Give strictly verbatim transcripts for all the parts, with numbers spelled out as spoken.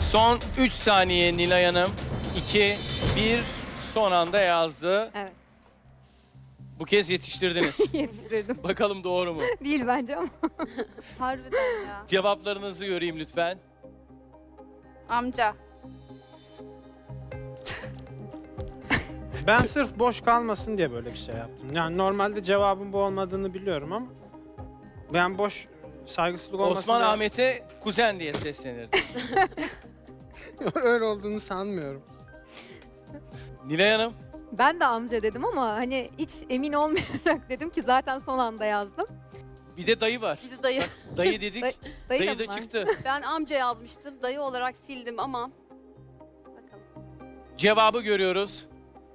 Son üç saniye Nilay Hanım. iki, bir, son anda yazdı. Evet. Bu kez yetiştirdiniz. Yetiştirdim. Bakalım doğru mu? Değil bence ama. Harbiden ya. Cevaplarınızı göreyim lütfen. Amca. Ben sırf boş kalmasın diye böyle bir şey yaptım. Yani normalde cevabın bu olmadığını biliyorum ama ben boş saygısızlık olmasın Osman diye- Ahmet'e kuzen diye seslenirdi. öyle olduğunu sanmıyorum. Nilay Hanım, Ben de amca dedim ama hani hiç emin olmayarak dedim ki zaten son anda yazdım. bir de dayı var. Bir de dayı. Dayı dedik, Day- Dayı, dayı da da var. çıktı. Ben amca yazmıştım. Dayı olarak sildim ama. Bakalım. Cevabı görüyoruz.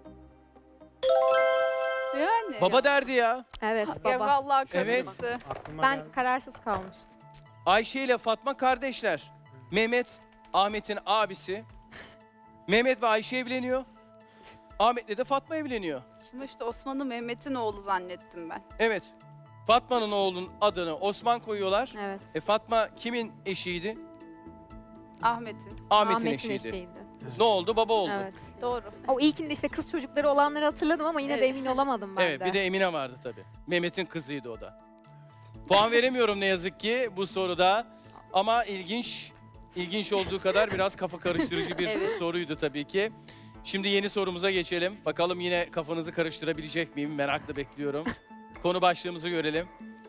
Yani. Baba derdi ya. Evet Ya baba. vallahi Evet. karıştı. Aklıma Ben geldi. kararsız kalmıştım. Ayşe ile Fatma kardeşler. Mehmet, Ahmet'in abisi. Mehmet ve Ayşe evleniyor. Ahmet'le de Fatma evleniyor. Şimdi işte Osman'ın Mehmet'in oğlu zannettim ben. Evet. Fatma'nın oğlunun adını Osman koyuyorlar. Evet. E Fatma kimin eşiydi? Ahmet'in. Ahmet'in, Ahmet'in eşiydi. eşiydi. Ne oldu? Baba oldu. Evet. Doğru. O ilkinde işte kız çocukları olanları hatırladım ama yine de Evet. emin olamadım ben Evet, de. bir de Emine vardı tabii. Mehmet'in kızıydı o da. Puan veremiyorum ne yazık ki bu soruda. Ama ilginç, ilginç olduğu kadar biraz kafa karıştırıcı bir Evet. soruydu tabii ki. Şimdi yeni sorumuza geçelim. Bakalım yine kafanızı karıştırabilecek miyim? Merakla bekliyorum. Konu başlığımızı görelim.